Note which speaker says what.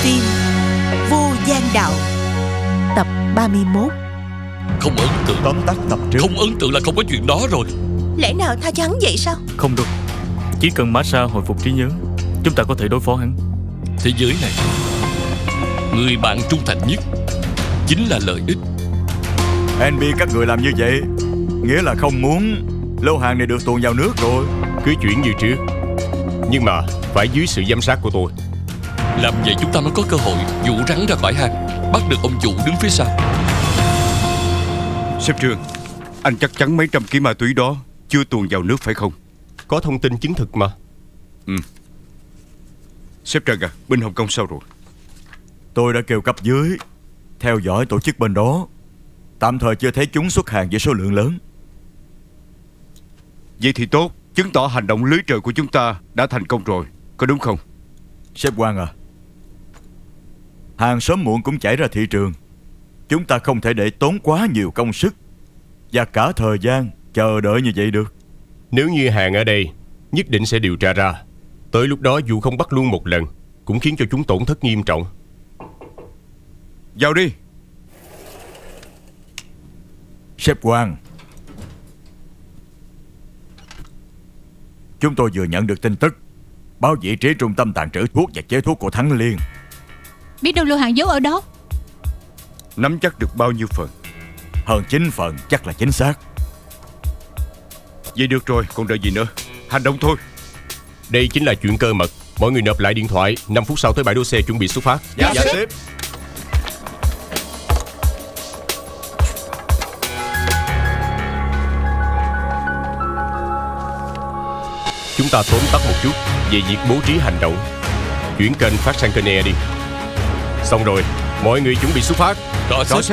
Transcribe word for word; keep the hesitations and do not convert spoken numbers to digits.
Speaker 1: Phim Vô Gian Đạo tập ba mươi mốt.
Speaker 2: Không ấn tượng.
Speaker 3: Tóm tắt tập trước.
Speaker 2: Không ấn tượng là không có chuyện đó rồi.
Speaker 1: Lẽ nào tha cho hắn vậy sao?
Speaker 4: Không đâu. Chỉ cần massage hồi phục trí nhớ, chúng ta có thể đối phó hắn.
Speaker 2: Thế giới này, người bạn trung thành nhất chính là lợi ích.
Speaker 3: en bê các người làm như vậy nghĩa là không muốn lô hàng này được tuồn vào nước rồi.
Speaker 5: Cứ chuyển như trước, nhưng mà phải dưới sự giám sát của tôi.
Speaker 2: Làm vậy chúng ta mới có cơ hội dụ rắn ra khỏi hang, bắt được ông chủ đứng phía sau.
Speaker 6: Sếp Trương, anh chắc chắn mấy trăm ký ma túy đó chưa tuồn vào nước phải không?
Speaker 5: Có thông tin chứng thực mà.
Speaker 6: Ừ. Sếp Trần à, bên Hồng Kông sao rồi?
Speaker 3: Tôi đã kêu cấp dưới theo dõi tổ chức bên đó. Tạm thời chưa thấy chúng xuất hàng với số lượng lớn.
Speaker 6: Vậy thì tốt, chứng tỏ hành động lưới trời của chúng ta đã thành công rồi, có đúng không?
Speaker 3: Sếp Quang à, hàng sớm muộn cũng chảy ra thị trường. Chúng ta không thể để tốn quá nhiều công sức và cả thời gian chờ đợi như vậy được.
Speaker 5: Nếu như hàng ở đây, nhất định sẽ điều tra ra. Tới lúc đó dù không bắt luôn một lần cũng khiến cho chúng tổn thất nghiêm trọng.
Speaker 6: Vào đi.
Speaker 3: Sếp Quang, chúng tôi vừa nhận được tin tức báo vị trí trung tâm tàn trữ thuốc và chế thuốc của Thắng Liên.
Speaker 7: Biết đâu lô hàng giấu ở đó.
Speaker 6: Nắm chắc được bao nhiêu phần?
Speaker 3: Hơn chín phần chắc là chính xác.
Speaker 6: Vậy được rồi, còn đợi gì nữa? Hành động thôi.
Speaker 5: Đây chính là chuyện cơ mật. Mọi người nộp lại điện thoại. Năm phút sau tới bãi đỗ xe chuẩn bị xuất phát.
Speaker 3: Dạ, dạ sếp.
Speaker 5: Chúng ta tóm tắt một chút về việc bố trí hành động. Chuyển kênh phát sang kênh E đi. Xong rồi, mọi người chuẩn bị xuất phát.
Speaker 2: Rõ
Speaker 6: Rõ
Speaker 2: sếp.